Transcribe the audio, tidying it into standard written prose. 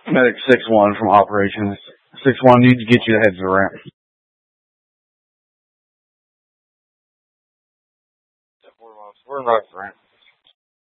Medic 6-1 from operations. 6-1 need to get you to head to the ramp. We're in Rock's ramp.